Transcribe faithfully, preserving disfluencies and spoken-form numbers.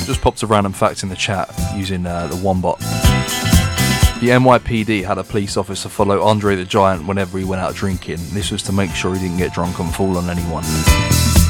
Just popped a random fact in the chat using uh, the Wombot. The N Y P D had a police officer follow Andre the Giant whenever he went out drinking. This was to make sure he didn't get drunk and fall on anyone.